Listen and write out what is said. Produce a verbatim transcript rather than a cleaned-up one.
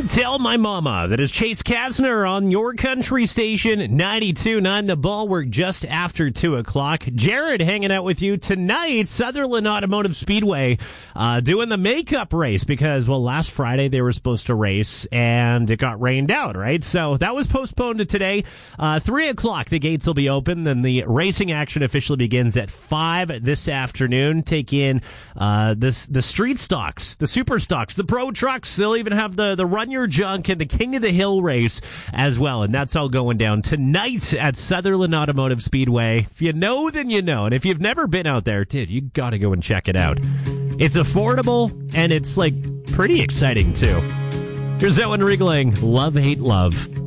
Don't Tell My Mama. That is Chase Kasner on your country station, ninety-two point nine The Ball. We're just after two o'clock. Jared hanging out with you tonight, Sutherland Automotive Speedway, uh, doing the makeup race because, well, last Friday they were supposed to race and it got rained out, right? So that was postponed to today. Uh, three o'clock, the gates will be open. Then the racing action officially begins at five this afternoon. Take in uh, this, the street stocks, the super stocks, the pro trucks. They'll even have the, the Run Your Junk and the King of the Hill race as well. And that's all going down tonight at Sutherland Automotive Speedway. If you know, then you know. And if you've never been out there, dude, you got to go and check it out. It's affordable and it's like pretty exciting too. Here's Owen Riegling, Love, Hate, Love.